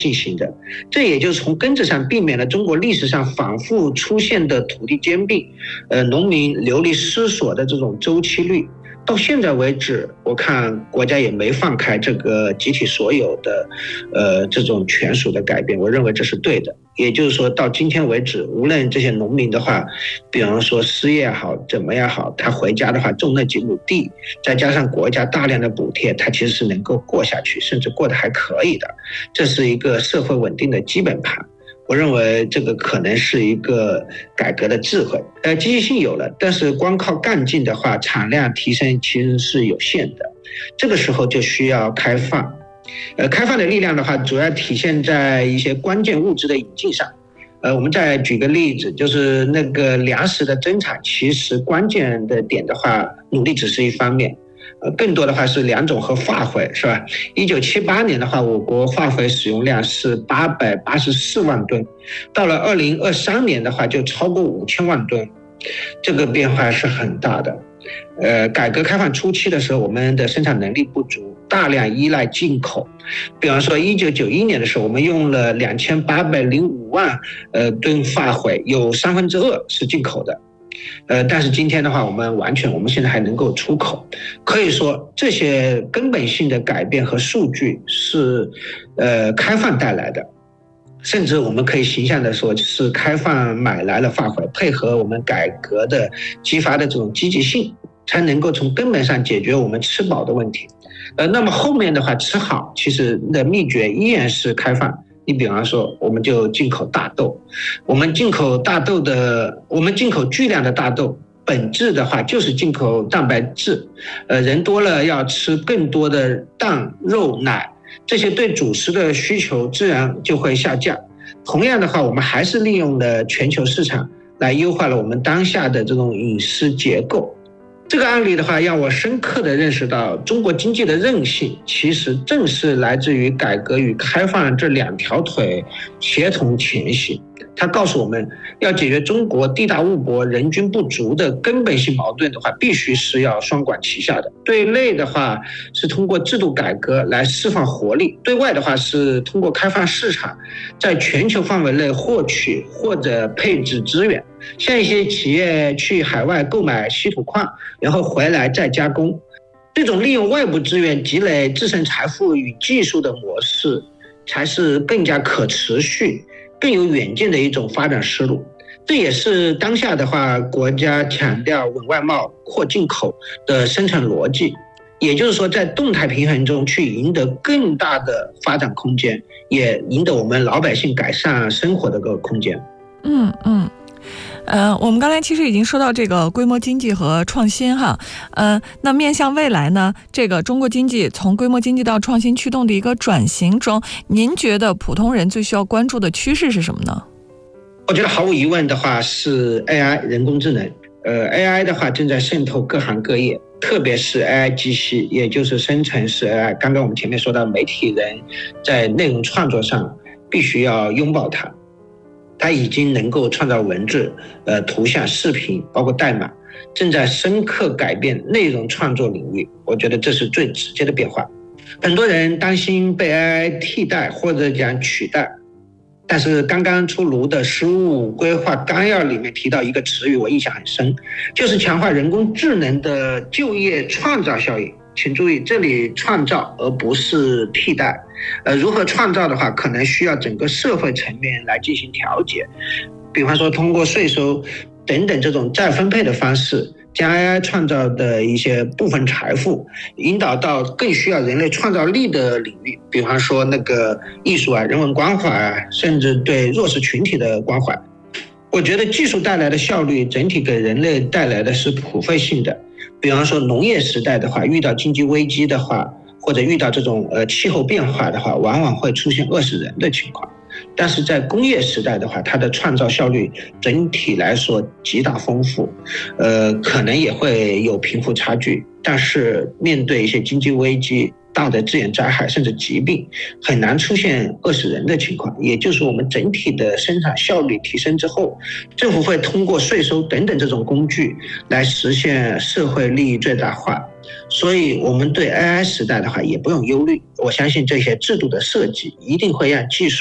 进行的，这也就是从根子上避免了中国历史上反复出现的土地兼并、农民流离失所的这种周期率。到现在为止，我看国家也没放开这个集体所有的这种权属的改变，我认为这是对的。也就是说，到今天为止，无论这些农民的话，比方说失业好怎么样好，他回家的话种那几亩地，再加上国家大量的补贴，他其实是能够过下去，甚至过得还可以的。这是一个社会稳定的基本盘。我认为这个可能是一个改革的智慧。积极性有了，但是光靠干劲的话，产量提升其实是有限的。这个时候就需要开放。开放的力量的话，主要体现在一些关键物质的引进上。我们再举个例子，就是那个粮食的增产，其实关键的点的话，努力只是一方面。更多的话是两种和化肥，是吧？1978年的话，我国化肥使用量是884万吨，到了2023年的话就超过5000万吨，这个变化是很大的。改革开放初期的时候，我们的生产能力不足，大量依赖进口。比方说1991年的时候，我们用了2805万吨化肥，有2/3是进口的。但是今天的话，我们现在还能够出口，可以说这些根本性的改变和数据是开放带来的，甚至我们可以形象的说是开放买来了化肥，配合我们改革的激发的这种积极性，才能够从根本上解决我们吃饱的问题。那么后面的话吃好，其实的秘诀依然是开放。你比方说，我们就进口大豆，我们进口巨量的大豆，本质的话就是进口蛋白质。人多了要吃更多的蛋、肉、奶，这些对主食的需求自然就会下降。同样的话，我们还是利用了全球市场来优化了我们当下的这种饮食结构。这个案例的话，让我深刻地认识到，中国经济的韧性其实正是来自于改革与开放这两条腿协同前行。它告诉我们，要解决中国地大物博、人均不足的根本性矛盾的话，必须是要双管齐下的。对内的话是通过制度改革来释放活力，对外的话是通过开放市场，在全球范围内获取或者配置资源。像一些企业去海外购买稀土矿，然后回来再加工，这种利用外部资源积累自身财富与技术的模式，才是更加可持续、更有远见的一种发展思路。这也是当下的话，国家强调稳外贸、扩进口的生产逻辑。也就是说，在动态平衡中去赢得更大的发展空间，也赢得我们老百姓改善生活的个空间。 我们刚才其实已经说到这个规模经济和创新哈，那面向未来呢，这个中国经济从规模经济到创新驱动的一个转型中，您觉得普通人最需要关注的趋势是什么呢？ 我觉得毫无疑问的话是 AI 人工智能。AI 的话正在渗透各行各业，特别是 AI 机器，也就是生成式 AI。刚刚我们前面说到，媒体人在内容创作上必须要拥抱它。它已经能够创造文字、图像、视频，包括代码，正在深刻改变内容创作领域。我觉得这是最直接的变化。很多人担心被 AI 替代或者讲取代，但是刚刚出炉的15规划纲要里面提到一个词语，我印象很深，就是强化人工智能的就业创造效应。请注意，这里创造而不是替代。如何创造的话，可能需要整个社会层面来进行调节，比方说通过税收等等这种再分配的方式，将 AI 创造的一些部分财富引导到更需要人类创造力的领域，比方说那个艺术啊、人文关怀啊，甚至对弱势群体的关怀。我觉得技术带来的效率整体给人类带来的是普惠性的。比方说农业时代的话，遇到经济危机的话，或者遇到这种气候变化的话，往往会出现饿死人的情况。但是在工业时代的话，它的创造效率整体来说极大丰富，可能也会有贫富差距，但是面对一些经济危机、大的自然灾害甚至疾病，很难出现饿死人的情况。也就是我们整体的生产效率提升之后，政府会通过税收等等这种工具来实现社会利益最大化。 所以我们对 AI 时代的话也不用忧虑，我相信这些制度的设计一定会让技术